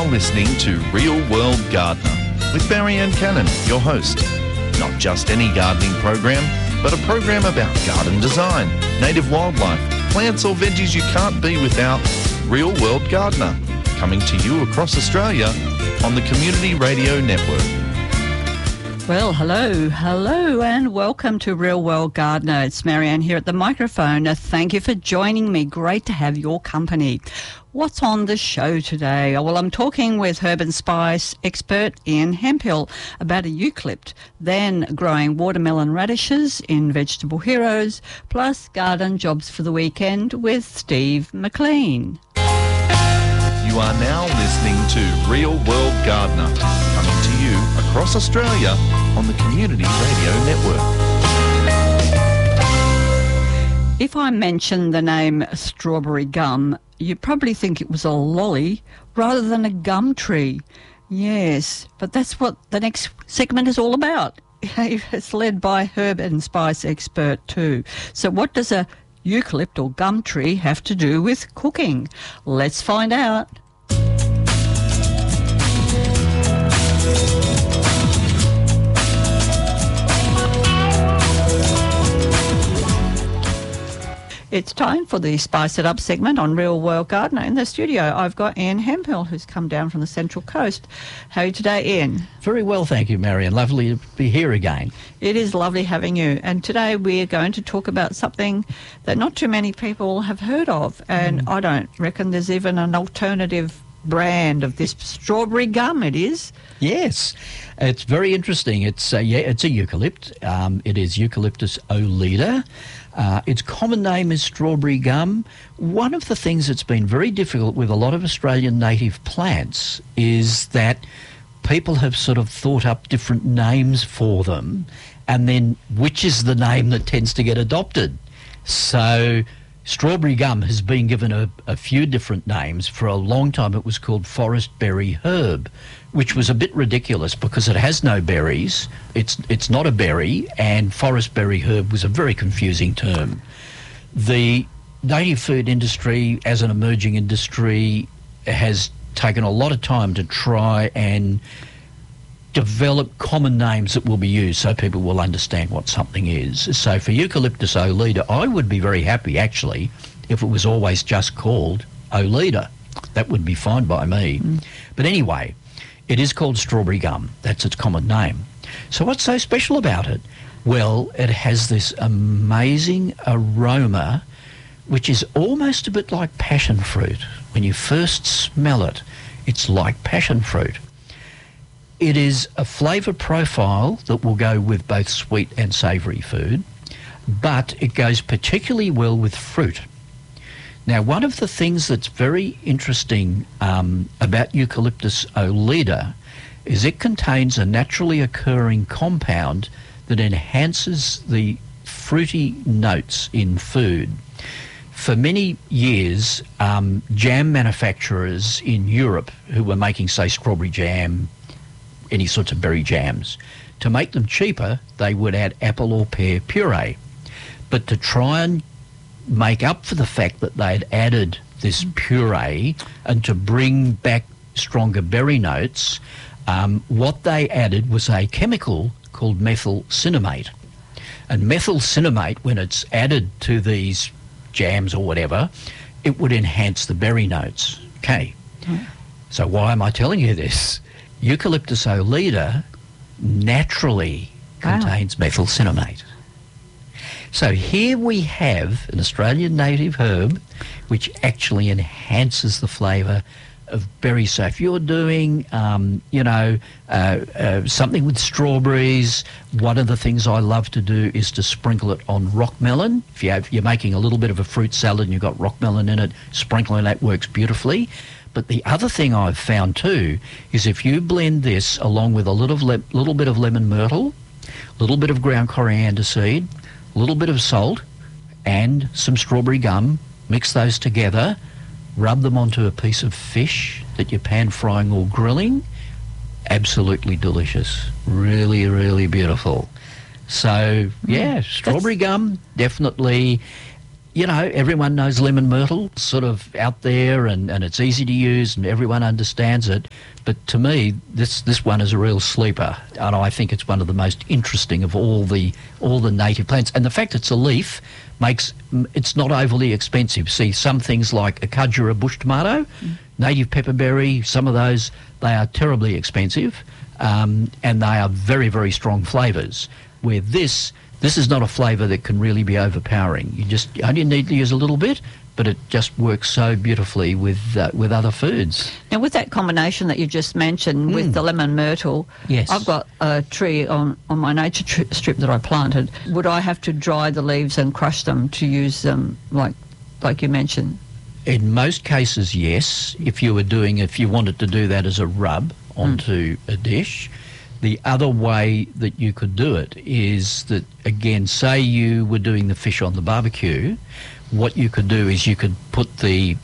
now listening to Real World Gardener with Marianne Cannon, your host. Not just any gardening program, but a program about garden design, native wildlife, plants or veggies you can't be without. Real World Gardener, coming to you across Australia on the Community Radio Network. Well, hello, and welcome to Real World Gardener. It's Marianne here at the microphone. Thank you for joining me. Great to have your company. What's on the show today? Well, I'm talking with herb and spice expert Ian Hemphill about a eucalypt, then growing watermelon radishes in Vegetable Heroes, plus garden jobs for the weekend with Steve McLean. You are now listening to Real World Gardener, coming to you across Australia on the Community Radio Network. If I mention the name strawberry gum, you probably think it was a lolly rather than a gum tree. Yes, but that's what the next segment is all about. It's led by herb and spice expert too. So what does a eucalypt or gum tree have to do with cooking? Let's find out. It's time for the Spice It Up segment on Real World Gardener. In the studio, I've got Ian Hemphill, who's come down from the Central Coast. How are you today, Ian? Very well, thank you, Marianne. Lovely to be here again. It is lovely having you. And today we're going to talk about something that not too many people have heard of. And I don't reckon there's even an alternative brand of this strawberry gum, it is. Yes, it's very interesting. It's a eucalypt. It is Eucalyptus olida. Its common name is strawberry gum. One of the things that's been very difficult with a lot of Australian native plants is that people have sort of thought up different names for them, and then which is the name that tends to get adopted. So strawberry gum has been given a few different names. For a long time it was called forest berry herb, which was a bit ridiculous because it has no berries. It's not a berry, and forest berry herb was a very confusing term. The native food industry, as an emerging industry, has taken a lot of time to try and develop common names that will be used so people will understand what something is. So for Eucalyptus olida, I would be very happy, actually, if it was always just called olida. That would be fine by me. But anyway, it is called strawberry gum. That's its common name. So what's so special about it? Well, it has this amazing aroma, which is almost a bit like passion fruit. When you first smell it, it's like passion fruit. It is a flavour profile that will go with both sweet and savoury food, but it goes particularly well with fruit. Now, one of the things that's very interesting about Eucalyptus olida is it contains a naturally occurring compound that enhances the fruity notes in food. For many years, jam manufacturers in Europe who were making, say, strawberry jam, any sorts of berry jams, to make them cheaper, they would add apple or pear puree. But to try and make up for the fact that they'd added this puree and to bring back stronger berry notes, what they added was a chemical called methyl cinnamate. And methyl cinnamate, when it's added to these jams or whatever, it would enhance the berry notes. Okay. So why am I telling you this? Eucalyptus olida naturally contains methyl cinnamate. So here we have an Australian native herb which actually enhances the flavour of berries. So if you're doing, something with strawberries, one of the things I love to do is to sprinkle it on rock melon. If you're making a little bit of a fruit salad and you've got rock melon in it, sprinkling that works beautifully. But the other thing I've found too is if you blend this along with a little bit of lemon myrtle, a little bit of ground coriander seed, a little bit of salt, and some strawberry gum, mix those together, rub them onto a piece of fish that you're pan frying or grilling, absolutely delicious. Really, really beautiful. So, yeah, strawberry gum, definitely. you know, everyone knows lemon myrtle, sort of out there, and it's easy to use and everyone understands it. But to me, this one is a real sleeper, and I think it's one of the most interesting of all the native plants. And the fact it's a leaf makes it's not overly expensive. See, some things like a Kudjura bush tomato, native pepperberry, some of those, they are terribly expensive, and they are very, very strong flavours, where this is not a flavour that can really be overpowering. You only need to use a little bit, but it just works so beautifully with other foods. Now, with that combination that you just mentioned with the lemon myrtle, yes. I've got a tree on my nature strip that I planted. Would I have to dry the leaves and crush them to use them like you mentioned? In most cases, yes. If you wanted to do that as a rub onto a dish. The other way that you could do it is that, again, say you were doing the fish on the barbecue, what you could do is you could put the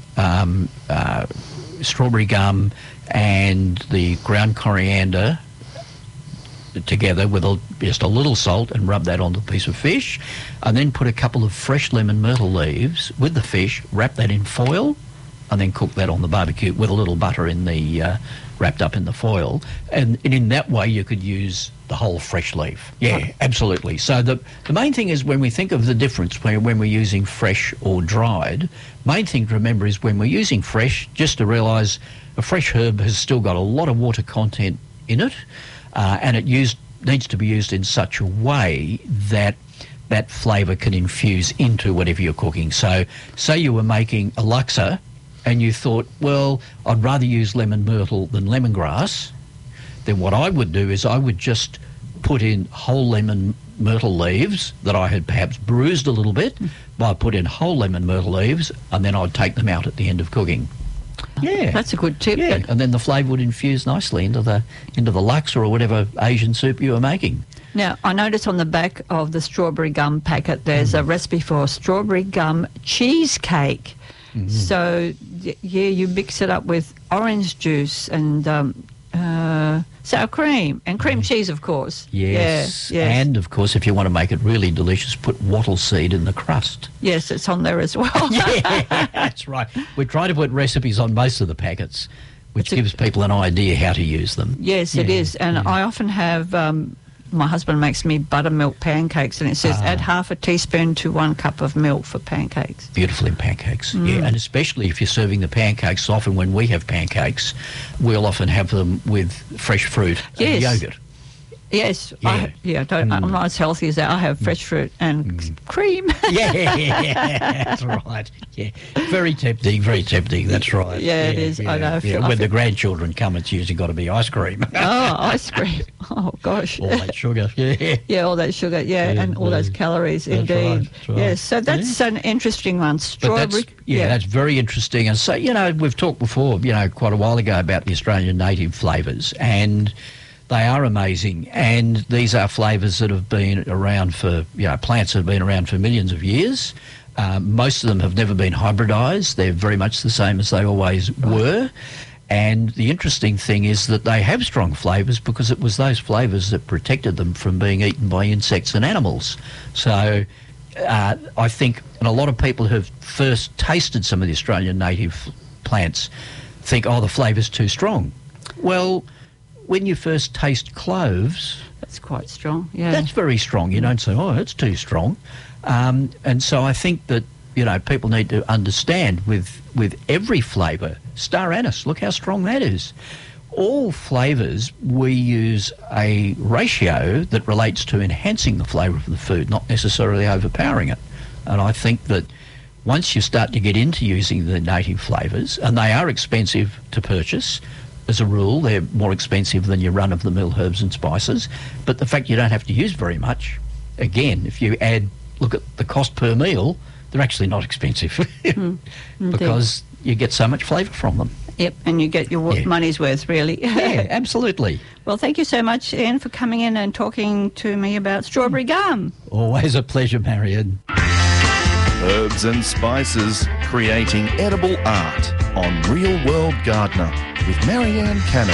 strawberry gum and the ground coriander together with just a little salt and rub that onto a piece of fish, and then put a couple of fresh lemon myrtle leaves with the fish, wrap that in foil, and then cook that on the barbecue with a little butter in the wrapped up in the foil, and in that way you could use the whole fresh leaf. Yeah, absolutely. So the main thing is, when we think of the difference when we're using fresh or dried, main thing to remember is when we're using fresh, just to realise a fresh herb has still got a lot of water content in it, and it needs to be used in such a way that that flavour can infuse into whatever you're cooking. So say you were making a laksa and you thought, well, I'd rather use lemon myrtle than lemongrass, then what I would do is I would just put in whole lemon myrtle leaves that I had perhaps bruised a little bit. I put in whole lemon myrtle leaves, and then I'd take them out at the end of cooking. Yeah, that's a good tip. Yeah, and then the flavour would infuse nicely into the laksa or whatever Asian soup you were making. Now, I notice on the back of the strawberry gum packet there's a recipe for strawberry gum cheesecake. So, yeah, you mix it up with orange juice and sour cream and cream cheese, of course. Yes. Yeah, yes. And, of course, if you want to make it really delicious, put wattle seed in the crust. Yes, it's on there as well. Yeah, that's right. We try to put recipes on most of the packets, which gives people an idea how to use them. Yes, it is. And I often have... my husband makes me buttermilk pancakes, and it says add half a teaspoon to 1 cup of milk for pancakes. Beautiful in pancakes, yeah. And especially if you're serving the pancakes, often when we have pancakes, we'll often have them with fresh fruit and yogurt. Yes, Yeah. I'm not as healthy as that. I have fresh fruit and cream. Yeah, that's right. Yeah, very tempting, that's right. Yeah, it is. Yeah, I know. Yeah. When the grandchildren come, it's usually got to be ice cream. Oh, ice cream. Oh, gosh. All that sugar, yeah. Yeah, all that sugar, and all those calories, that's indeed. Right, that's right. Yes, so that's an interesting one. Strawberry. That's very interesting. And so, we've talked before, quite a while ago about the Australian native flavours, and they are amazing, and these are flavours that have been around for, plants that have been around for millions of years. Most of them have never been hybridised. They're very much the same as they always were. And the interesting thing is that they have strong flavours because it was those flavours that protected them from being eaten by insects and animals. So I think, and a lot of people who have first tasted some of the Australian native plants think, the flavour's too strong. Well, when you first taste cloves... That's quite strong, yeah. That's very strong. You don't say, it's too strong. And so I think that, people need to understand with every flavour, star anise, look how strong that is. All flavours, we use a ratio that relates to enhancing the flavour of the food, not necessarily overpowering it. And I think that once you start to get into using the native flavours, and they are expensive to purchase, as a rule, they're more expensive than your run-of-the-mill herbs and spices. But the fact you don't have to use very much, again, if you look at the cost per meal, they're actually not expensive because you get so much flavour from them. Yep, and you get your money's worth, really. Yeah, absolutely. Well, thank you so much, Ian, for coming in and talking to me about strawberry gum. Always a pleasure, Marion. Herbs and spices, creating edible art on Real World Gardener with Marianne Cannon.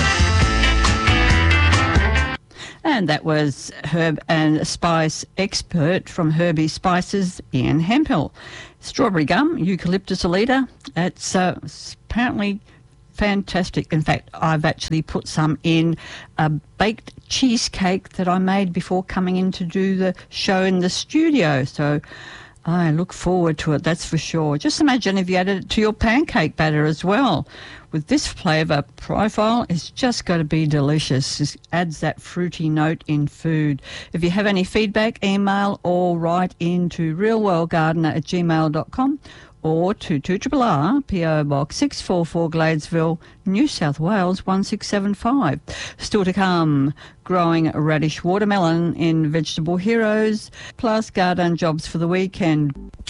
And that was herb and spice expert from Herbie Spices, Ian Hemphill. Strawberry gum, Eucalyptus elida. It's apparently fantastic. In fact, I've actually put some in a baked cheesecake that I made before coming in to do the show in the studio. So I look forward to it, that's for sure. Just imagine if you added it to your pancake batter as well. With this flavour profile, it's just got to be delicious. It adds that fruity note in food. If you have any feedback, email or write into realworldgardener@gmail.com or to 2RRR, PO Box 644 Gladesville, New South Wales 1675. Still to come, growing radish watermelon in Vegetable Heroes, plus garden jobs for the weekend.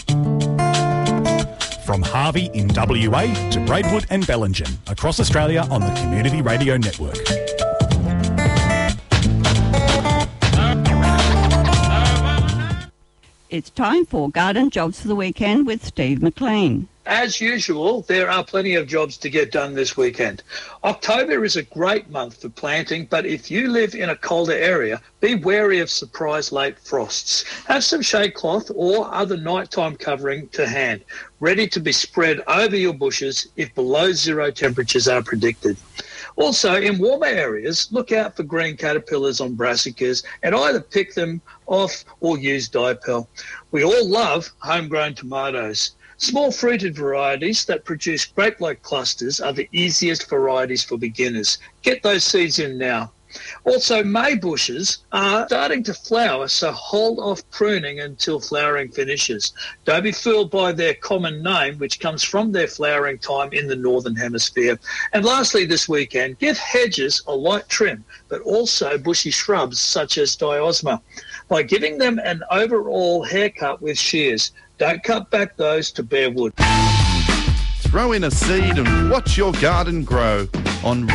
From Harvey in WA to Braidwood and Bellingen, across Australia on the Community Radio Network. It's time for Garden Jobs for the Weekend with Steve McLean. As usual, there are plenty of jobs to get done this weekend. October is a great month for planting, but if you live in a colder area, be wary of surprise late frosts. Have some shade cloth or other nighttime covering to hand, ready to be spread over your bushes if below zero temperatures are predicted. Also, in warmer areas, look out for green caterpillars on brassicas and either pick them off or use Dipel. We all love homegrown tomatoes. Small fruited varieties that produce grape-like clusters are the easiest varieties for beginners. Get those seeds in now. Also, May bushes are starting to flower, so hold off pruning until flowering finishes. Don't be fooled by their common name, which comes from their flowering time in the Northern Hemisphere. And lastly, this weekend, give hedges a light trim, but also bushy shrubs such as Diosma, by giving them an overall haircut with shears. Don't cut back those to bare wood. Throw in a seed and watch your garden grow on